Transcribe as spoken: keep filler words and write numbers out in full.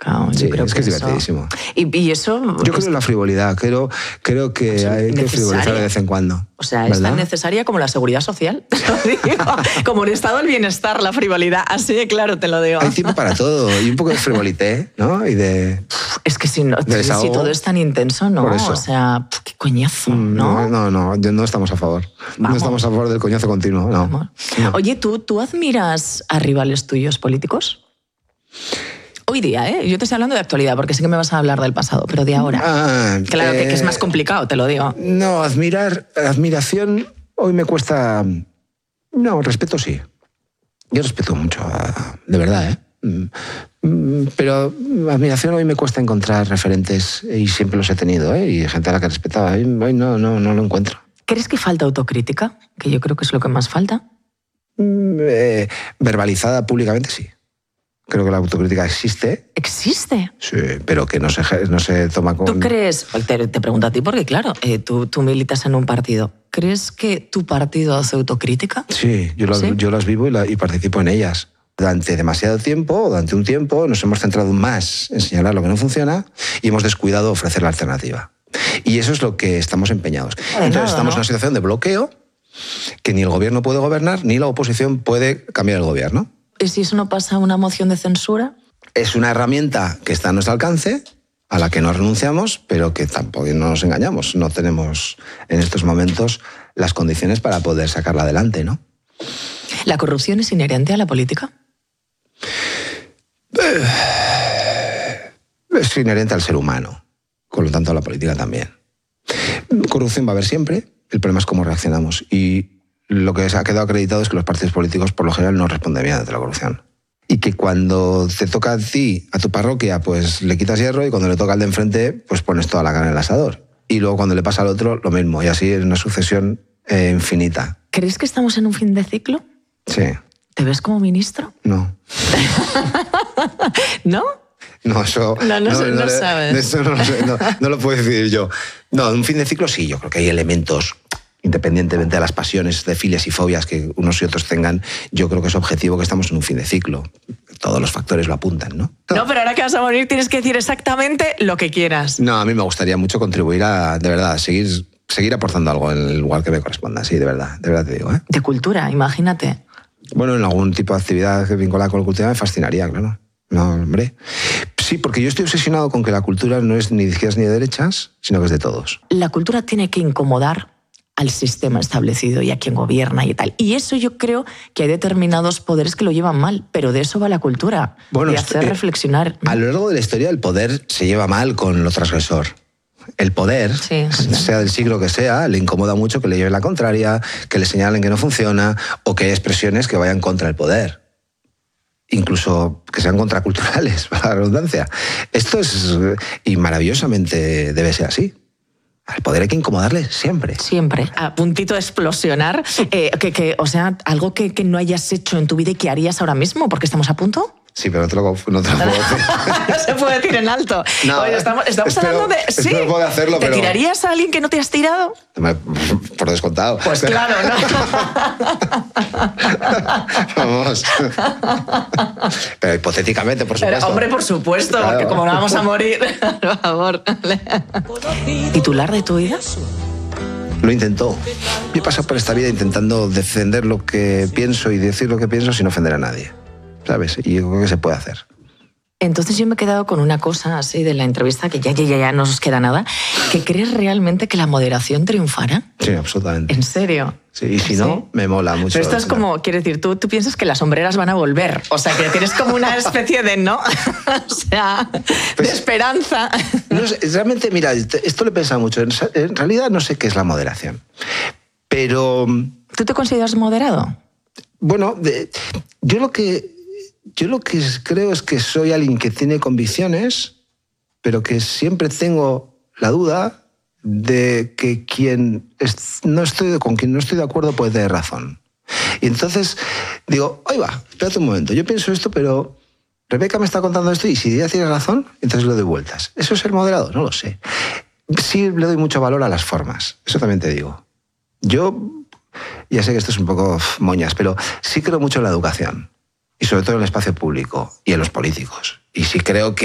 complicado. Sí, yo creo es que, que es eso... divertidísimo. Y, y eso... Yo creo en la frivolidad, creo, creo que es hay que frivolizar de vez en cuando. O sea, ¿verdad? es tan necesaria como la seguridad social, te lo digo. Como el estado del bienestar, la frivolidad, así de claro te lo digo. Hay tiempo para todo, y un poco de frivolité, ¿no? Y de... Es que si, no, si todo es tan intenso, ¿no? O sea, qué coñazo, ¿no? No, no, no, no estamos a favor. Vamos. No estamos a favor del coñazo continuo, no. no. Oye, ¿tú, ¿tú admiras a rivales tuyos políticos? Hoy día, ¿eh? Yo te estoy hablando de actualidad, porque sé que me vas a hablar del pasado, pero de ahora. Ah, claro, eh, que, que es más complicado, te lo digo. No, admirar, admiración, hoy me cuesta... No, respeto sí. Yo respeto mucho, de verdad, ¿eh? Pero admiración hoy me cuesta encontrar referentes, y siempre los he tenido, ¿eh? Y gente a la que respetaba. Hoy no, no, no lo encuentro. ¿Crees que falta autocrítica? Que yo creo que es lo que más falta. Eh, verbalizada públicamente, sí. Creo que la autocrítica existe. ¿Existe? Sí, pero que no se, no se toma con... ¿Tú crees? Te, te pregunto a ti porque, claro, eh, tú, tú militas en un partido. ¿Crees que tu partido hace autocrítica? Sí, yo las, ¿Sí? yo las vivo y, la, y participo en ellas. Durante demasiado tiempo, durante un tiempo, nos hemos centrado más en señalar lo que no funciona y hemos descuidado ofrecer la alternativa. Y eso es lo que estamos empeñados. Entonces nada, estamos ¿no? en una situación de bloqueo que ni el gobierno puede gobernar ni la oposición puede cambiar el gobierno. ¿Y si eso no pasa a una moción de censura? Es una herramienta que está a nuestro alcance, a la que no renunciamos, pero que tampoco no nos engañamos. No tenemos en estos momentos las condiciones para poder sacarla adelante, ¿no? ¿La corrupción es inherente a la política? Es inherente al ser humano, con lo tanto a la política también. Corrupción va a haber siempre, el problema es cómo reaccionamos. Y lo que se ha quedado acreditado es que los partidos políticos por lo general no responden bien ante la corrupción. Y que cuando te toca a ti, a tu parroquia, pues le quitas hierro, y cuando le toca al de enfrente, pues pones toda la carne en el asador. Y luego cuando le pasa al otro, lo mismo. Y así es una sucesión eh, infinita. ¿Crees que estamos en un fin de ciclo? Sí. ¿Te ves como ministro? No. ¿No? No, eso no, no, no, no, no, no sabes. Eso no, no, no lo puedo decidir yo. No, un fin de ciclo sí, yo creo que hay elementos, independientemente de las pasiones, de filias y fobias que unos y otros tengan, yo creo que es objetivo que estamos en un fin de ciclo. Todos los factores lo apuntan, ¿no? No, pero ahora que vas a morir tienes que decir exactamente lo que quieras. No, a mí me gustaría mucho contribuir a, de verdad, seguir, seguir aportando algo en el lugar que me corresponda, sí, de verdad, de verdad te digo, ¿eh? De cultura, imagínate. Bueno, en algún tipo de actividad vinculada con la cultura me fascinaría, claro. No, hombre. Sí, porque yo estoy obsesionado con que la cultura no es ni de izquierdas ni de derechas, sino que es de todos. La cultura tiene que incomodar al sistema establecido y a quien gobierna y tal. Y eso yo creo que hay determinados poderes que lo llevan mal, pero de eso va la cultura, bueno, de hacer eh, reflexionar. A lo largo de la historia el poder se lleva mal con lo transgresor. El poder, sí, sea del siglo que sea, le incomoda mucho que le lleven la contraria, que le señalen que no funciona o que hay expresiones que vayan contra el poder. Incluso que sean contraculturales, para la redundancia. Esto es... y maravillosamente debe ser así. Al poder hay que incomodarle siempre. Siempre. A puntito de explosionar. Eh, que, que, o sea, algo que, que no hayas hecho en tu vida y que harías ahora mismo, porque estamos a punto. Sí, pero no te lo, no te lo puedo decir. No se puede decir en alto. No, Oye, estamos estamos espero, hablando de... Sí. Puedo hacerlo, ¿Te pero... tirarías a alguien que no te has tirado? Por descontado. Pues claro, ¿no? Vamos. Pero hipotéticamente, por supuesto. Pero, hombre, por supuesto, claro. Porque como no vamos a morir, por favor. ¿Titular de tu vida? Lo intentó. Yo he pasado por esta vida intentando defender lo que pienso y decir lo que pienso sin ofender a nadie. ¿Sabes? Y yo creo que se puede hacer. Entonces yo me he quedado con una cosa así de la entrevista, que ya, ya, ya, ya no os queda nada, que ¿crees realmente que la moderación triunfará? Sí, absolutamente. ¿En serio? Sí, y si ¿Sí? no, me mola mucho. Pero esto es como, quiere decir, tú, tú piensas que las sombreras van a volver, o sea, que tienes como una especie de, ¿no? O sea, pues, de esperanza. No sé, realmente, mira, esto lo he pensado mucho. En realidad no sé qué es la moderación, pero... ¿Tú te consideras moderado? Bueno, de, yo lo que... Yo lo que creo es que soy alguien que tiene convicciones, pero que siempre tengo la duda de que quien es, no estoy, con quien no estoy de acuerdo puede tener razón. Y entonces digo, ahí va, espérate un momento, yo pienso esto, pero Rebeca me está contando esto y si ella tiene razón, entonces le doy vueltas. ¿Eso es ser moderado? No lo sé. Sí le doy mucho valor a las formas, eso también te digo. Yo, ya sé que esto es un poco moñas, pero sí creo mucho en la educación. Y sobre todo en el espacio público y en los políticos. Y sí creo que